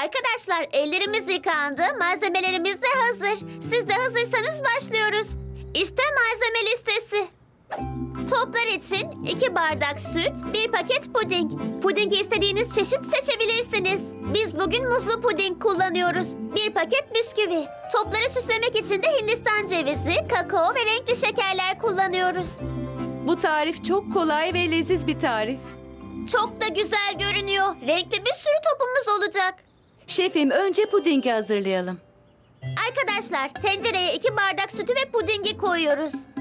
Arkadaşlar ellerimiz yıkandı, malzemelerimiz de hazır. Siz de hazırsanız başlıyoruz. İşte malzeme listesi. Toplar için 2 bardak süt, 1 paket puding. Pudingi istediğiniz çeşit seçebilirsiniz. Biz bugün muzlu puding kullanıyoruz. 1 paket bisküvi. Topları süslemek için de Hindistan cevizi, kakao ve renkli şekerler kullanıyoruz. Bu tarif çok kolay ve leziz bir tarif. Çok da güzel görünüyor. Renkli bir sürü topumuz olacak. Şefim, önce pudingi hazırlayalım. Arkadaşlar tencereye 2 bardak sütü ve pudingi koyuyoruz.